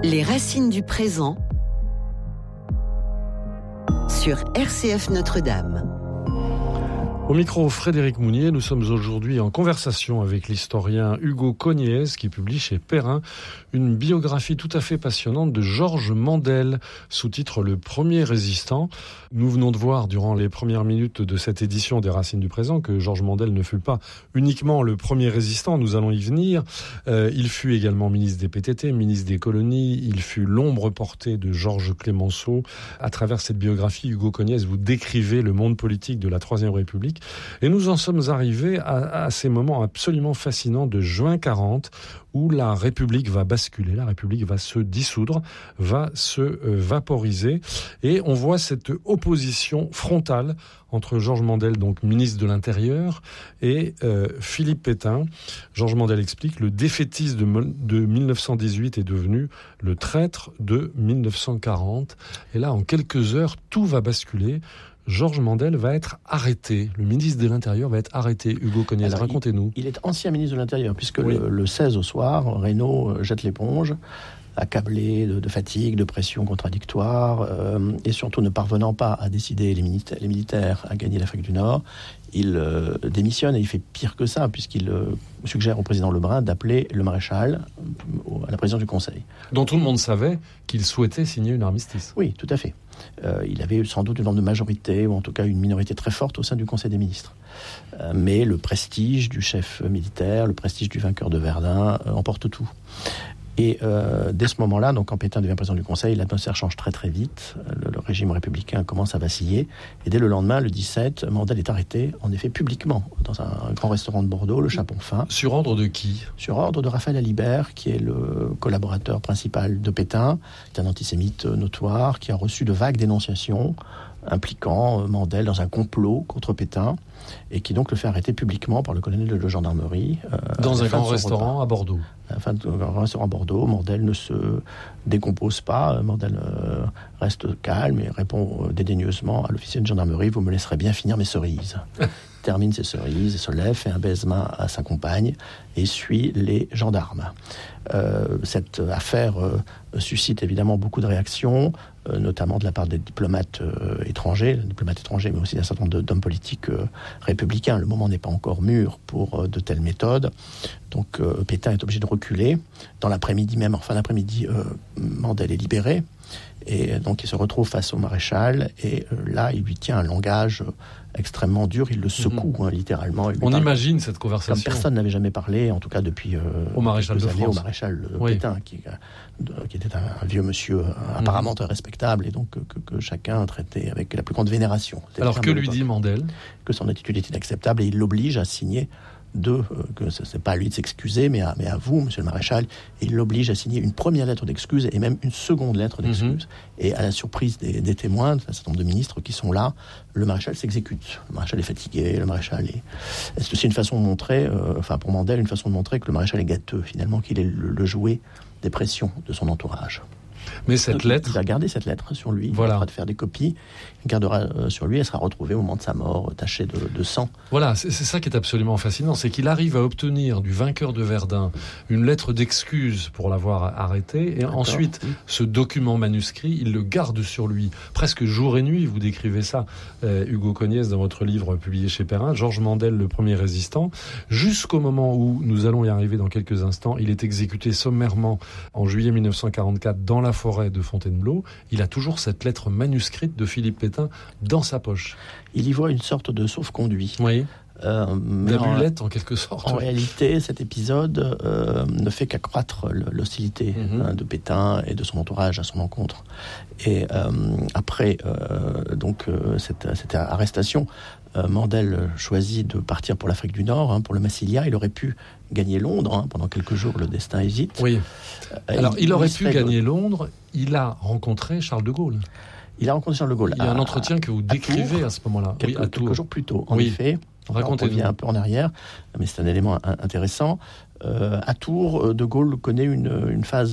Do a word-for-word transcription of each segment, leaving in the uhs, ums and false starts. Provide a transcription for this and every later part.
Les racines du présent sur R C F Notre-Dame. Au micro, Frédéric Mounier, nous sommes aujourd'hui en conversation avec l'historien Hugo Cognez qui publie chez Perrin une biographie tout à fait passionnante de Georges Mandel, sous-titre Le Premier Résistant. Nous venons de voir durant les premières minutes de cette édition des Racines du Présent que Georges Mandel ne fut pas uniquement le premier résistant, nous allons y venir. Euh, il fut également ministre des P T T, ministre des colonies, il fut l'ombre portée de Georges Clémenceau. À travers cette biographie, Hugo Cognez, vous décrivez le monde politique de la Troisième République. Et nous en sommes arrivés à, à ces moments absolument fascinants de juin quarante, où la République va basculer, la République va se dissoudre, va se euh, vaporiser. Et on voit cette opposition frontale entre Georges Mandel, donc ministre de l'Intérieur, et euh, Philippe Pétain. Georges Mandel explique, le défaitiste de, de mille neuf cent dix-huit est devenu le traître de mille neuf cent quarante. Et là, en quelques heures, tout va basculer. Georges Mandel va être arrêté. Le ministre de l'Intérieur va être arrêté. Hugo Cognez, Alors, racontez-nous. Il, il est ancien ministre de l'Intérieur, puisque oui. le, le seize au soir, Reynaud jette l'éponge, accablé de, de fatigue, de pression contradictoire, euh, et surtout ne parvenant pas à décider les militaires, les militaires à gagner l'Afrique du Nord, il euh, démissionne et il fait pire que ça, puisqu'il euh, suggère au président Lebrun d'appeler le maréchal à la présidence du Conseil. Dont tout le monde savait qu'il souhaitait signer une armistice. Oui, tout à fait. Euh, il avait sans doute une forme de majorité, ou en tout cas une minorité très forte au sein du Conseil des ministres. Euh, mais le prestige du chef militaire, le prestige du vainqueur de Verdun euh, emporte tout. Et euh, dès ce moment-là, donc quand Pétain devient président du Conseil, l'atmosphère change très très vite. Le, le régime républicain commence à vaciller. Et dès le lendemain, le dix-sept, Mandel est arrêté, en effet publiquement, dans un grand restaurant de Bordeaux, le Chapon Fin. Sur ordre de qui ? Sur ordre de Raphaël Alibert, qui est le collaborateur principal de Pétain, qui est un antisémite notoire, qui a reçu de vagues dénonciations impliquant Mandel dans un complot contre Pétain, et qui donc le fait arrêter publiquement par le colonel de gendarmerie. Euh, dans un grand restaurant à Bordeaux. À la fin d'un grand restaurant à Bordeaux, Mandel ne se décompose pas, Mandel euh, reste calme et répond euh, dédaigneusement à l'officier de gendarmerie « Vous me laisserez bien finir mes cerises ». Termine ses cerises, se lève, fait un baise-main à sa compagne et suit les gendarmes. Euh, cette affaire euh, suscite évidemment beaucoup de réactions, euh, notamment de la part des diplomates euh, étrangers, diplomates étrangers, mais aussi d'un certain nombre d'hommes politiques euh, républicains. Le moment n'est pas encore mûr pour euh, de telles méthodes. Donc euh, Pétain est obligé de reculer. Dans l'après-midi même, en fin d'après-midi, euh, Mandel est libéré. Et donc il se retrouve face au maréchal et euh, là il lui tient un langage euh, extrêmement dur, il le secoue mmh. hein, littéralement. On imagine cette conversation. Comme personne n'avait jamais parlé, en tout cas depuis euh, au maréchal de années, France. au maréchal euh, oui. Pétain, qui, euh, qui était un, un vieux monsieur euh, apparemment mmh. très respectable et donc euh, que, que chacun traitait avec la plus grande vénération. C'était Alors que lui dit Mandel ? Que son attitude est inacceptable et il l'oblige à signer Deux, euh, que ce n'est pas à lui de s'excuser, mais à, mais à vous, monsieur le maréchal. Et il l'oblige à signer une première lettre d'excuse et même une seconde lettre d'excuse. Mm-hmm. Et à la surprise des, des témoins, d'un certain nombre de ministres qui sont là, le maréchal s'exécute. Le maréchal est fatigué, le maréchal est... C'est aussi une façon de montrer, euh, enfin pour Mandel, une façon de montrer que le maréchal est gâteux, finalement, qu'il est le, le jouet des pressions de son entourage. Mais cette lettre... Il va garder cette lettre sur lui, voilà. Il va de faire des copies, il gardera euh, sur lui, elle sera retrouvée au moment de sa mort, euh, tachée de, de sang. Voilà, c'est, c'est ça qui est absolument fascinant, c'est qu'il arrive à obtenir du vainqueur de Verdun une lettre d'excuse pour l'avoir arrêté, et D'accord. ensuite, oui. ce document manuscrit, il le garde sur lui, presque jour et nuit, vous décrivez ça, euh, Hugo Cognez, dans votre livre publié chez Perrin, Georges Mandel, le premier résistant, jusqu'au moment où, nous allons y arriver dans quelques instants, il est exécuté sommairement en juillet mille neuf cent quarante-quatre dans la forêt de Fontainebleau, il a toujours cette lettre manuscrite de Philippe Pétain dans sa poche. Il y voit une sorte de sauf-conduit. Oui. Euh, D'amulette en, en quelque sorte. En réalité, cet épisode euh, ne fait qu'accroître l'hostilité mm-hmm. hein, de Pétain et de son entourage à son encontre. Et euh, après euh, donc euh, cette, cette arrestation, euh, Mandel choisit de partir pour l'Afrique du Nord, hein, pour le Massilia. Il aurait pu gagner Londres hein, pendant quelques jours. Le destin hésite. Oui. Euh, Alors, il, il aurait pu gagner de... Londres. Il a rencontré Charles de Gaulle. Il a rencontré Charles de Gaulle. Il y a un entretien que vous décrivez à, Tours, à ce moment-là. Quelques, oui, à quelques jours plus tôt, en oui. effet. On revient un peu en arrière, mais c'est un élément intéressant. Euh, à Tours, de Gaulle connaît une, une phase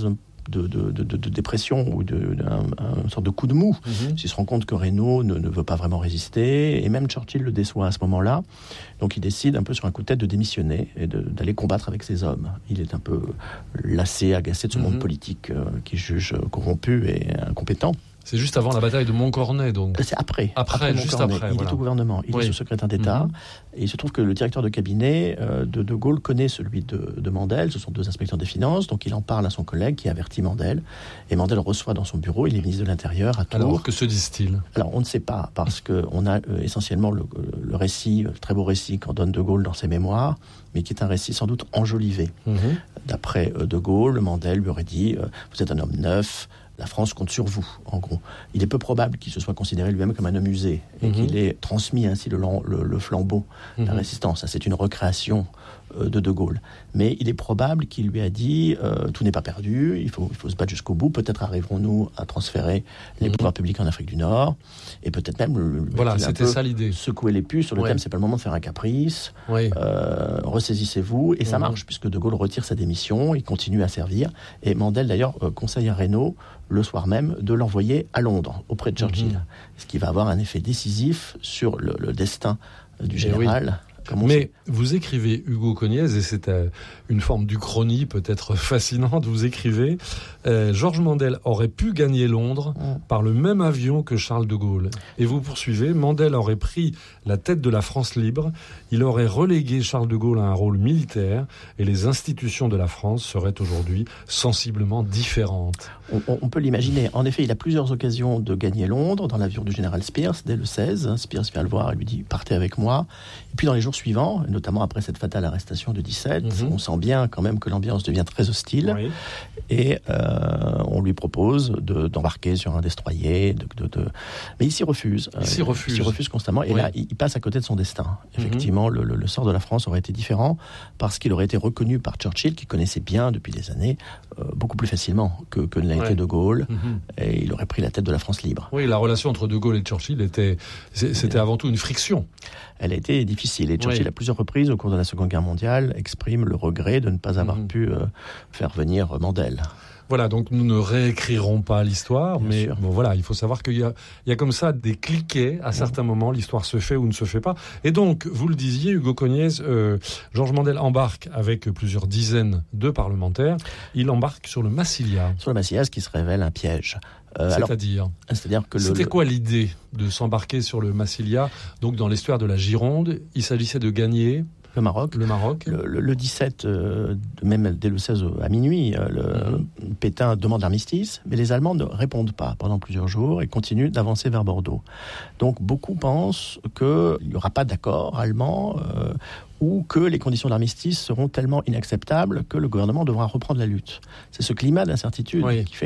de, de, de, de dépression ou de, d'un, un sorte de coup de mou. Mm-hmm. Il se rend compte que Reynaud ne, ne veut pas vraiment résister, et même Churchill le déçoit à ce moment-là. Donc il décide un peu sur un coup de tête de démissionner et de, d'aller combattre avec ses hommes. Il est un peu lassé, agacé de ce mm-hmm. monde politique euh, qui juge corrompu et incompétent. C'est juste avant la bataille de Montcornet, donc. C'est après. Après, après juste Montcornet. après. Il voilà. est au gouvernement, il oui. est sous-secrétaire d'État. Mm-hmm. Et il se trouve que le directeur de cabinet euh, de De Gaulle connaît celui de, de Mandel. Ce sont deux inspecteurs des finances, donc il en parle à son collègue qui avertit Mandel. Et Mandel reçoit dans son bureau, il est ministre de l'Intérieur à Tours. Alors, que se disent-ils ? Alors, on ne sait pas, parce qu'on a euh, essentiellement le, le récit, le très beau récit qu'en donne De Gaulle dans ses mémoires, mais qui est un récit sans doute enjolivé. Mm-hmm. D'après euh, De Gaulle, Mandel lui aurait dit euh, « Vous êtes un homme neuf ». La France compte sur vous, en gros. Il est peu probable qu'il se soit considéré lui-même comme un homme usé et mmh. qu'il ait transmis ainsi le, le, le flambeau mmh. de la résistance. Ça, c'est une recréation euh, de De Gaulle. Mais il est probable qu'il lui a dit euh, tout n'est pas perdu, il faut, il faut se battre jusqu'au bout. Peut-être arriverons-nous à transférer les mmh. pouvoirs publics en Afrique du Nord. Et peut-être même le, voilà, c'était ça l'idée. Secouer les puces sur le ouais. thème c'est pas le moment de faire un caprice. Ouais. Euh, ressaisissez-vous. Et mmh. ça marche, puisque De Gaulle retire sa démission, il continue à servir. Et Mandel, d'ailleurs, euh, conseille à Reynaud le soir même, de l'envoyer à Londres, auprès de Churchill. Mmh. Ce qui va avoir un effet décisif sur le, le destin du général. Oui. Mais sait. Vous écrivez, Hugo Cognez, et c'est euh, une forme d'uchronie peut-être fascinante, vous écrivez euh, « Georges Mandel aurait pu gagner Londres mmh. par le même avion que Charles de Gaulle. » Et vous poursuivez « Mandel aurait pris la tête de la France libre, il aurait relégué Charles de Gaulle à un rôle militaire, et les institutions de la France seraient aujourd'hui sensiblement différentes. » On, on peut l'imaginer. En effet, il a plusieurs occasions de gagner Londres dans l'avion du général Spears, dès le seize. Spears vient le voir et lui dit « Partez avec moi ». Et puis dans les jours suivants, notamment après cette fatale arrestation de dix-sept, mmh. on sent bien quand même que l'ambiance devient très hostile. Oui. Et euh, on lui propose de, d'embarquer sur un destroyer. De, de, de... Mais il s'y refuse. Il s'y refuse. Il s'y refuse constamment. Et oui. là, il passe à côté de son destin. Effectivement, mmh. le, le, le sort de la France aurait été différent parce qu'il aurait été reconnu par Churchill, qui connaissait bien depuis des années, euh, beaucoup plus facilement que, que ne l'a ouais. été De Gaulle. Mmh. Et il aurait pris la tête de la France libre. Oui, la relation entre De Gaulle et Churchill était, c'était avant tout une friction. Elle a été difficile. Et Churchill, oui. à plusieurs reprises, au cours de la Seconde Guerre mondiale, exprime le regret de ne pas avoir mmh. pu euh, faire venir Mandel. Voilà, donc nous ne réécrirons pas l'histoire, bien mais bon, voilà, il faut savoir qu'il y a, il y a comme ça des cliquets. À mmh. certains moments, l'histoire se fait ou ne se fait pas. Et donc, vous le disiez, Hugo Cognez, euh, Georges Mandel embarque avec plusieurs dizaines de parlementaires. Il embarque sur le Massilia. Sur le Massilia, ce qui se révèle un piège. Euh, C'est-à-dire, alors, c'est-à-dire que le, C'était le... quoi l'idée de s'embarquer sur le Massilia, donc dans l'estuaire de la Gironde? Il s'agissait de gagner... Le Maroc. Le Maroc. Le, le, le dix-sept, euh, même dès le seize à minuit, euh, le, mm-hmm. Pétain demande l'armistice, mais les Allemands ne répondent pas pendant plusieurs jours et continuent d'avancer vers Bordeaux. Donc beaucoup pensent qu'il n'y aura pas d'accord allemand euh, ou que les conditions d'armistice seront tellement inacceptables que le gouvernement devra reprendre la lutte. C'est ce climat d'incertitude oui. qui fait